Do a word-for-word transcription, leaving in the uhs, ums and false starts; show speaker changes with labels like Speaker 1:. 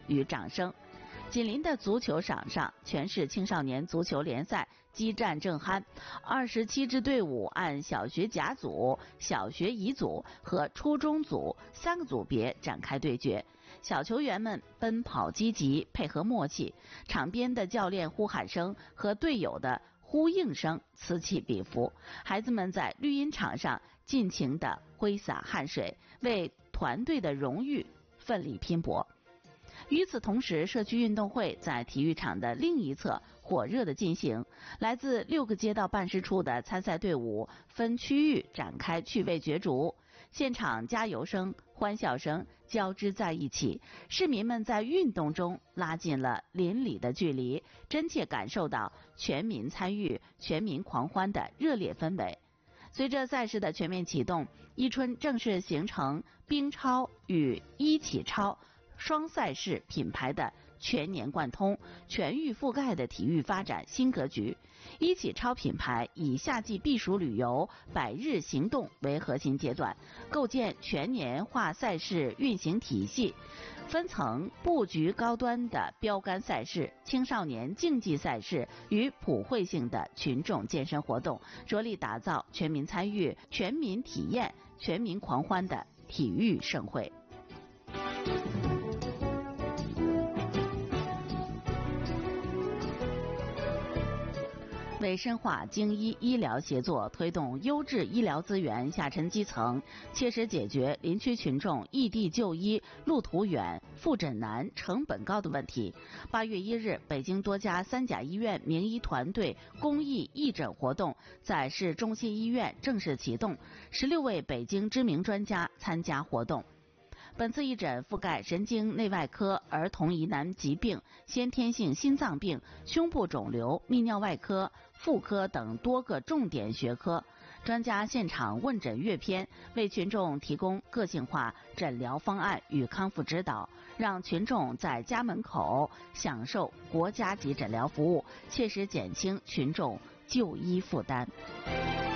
Speaker 1: 与掌声。紧邻的足球场上，全市青少年足球联赛激战正酣，二十七支队伍按小学甲组、小学乙组和初中组三个组别展开对决。小球员们奔跑积极，配合默契，场边的教练呼喊声和队友的呼应声此起彼伏，孩子们在绿茵场上尽情地挥洒汗水，为团队的荣誉奋力拼搏。与此同时，社区运动会在体育场的另一侧火热地进行，来自六个街道办事处的参赛队伍分区域展开趣味角逐，现场加油声、欢笑声交织在一起，市民们在运动中拉近了邻里的距离，真切感受到全民参与、全民狂欢的热烈氛围。随着赛事的全面启动，伊春正式形成冰超与一起超双赛事品牌的全年贯通、全域覆盖的体育发展新格局。一起超品牌以夏季避暑旅游、百日行动为核心阶段，构建全年化赛事运行体系，分层布局高端的标杆赛事、青少年竞技赛事与普惠性的群众健身活动，着力打造全民参与、全民体验、全民狂欢的体育盛会。为深化京医医疗协作，推动优质医疗资源下沉基层，切实解决林区群众异地就医路途远、复诊难、成本高的问题。八月一日，北京多家三甲医院名医团队公益义诊活动在市中心医院正式启动，十六位北京知名专家参加活动。本次义诊覆盖神经内外科、儿童疑难疾病、先天性心脏病、胸部肿瘤、泌尿外科、妇科等多个重点学科，专家现场问诊阅片，为群众提供个性化诊疗方案与康复指导，让群众在家门口享受国家级诊疗服务，切实减轻群众就医负担。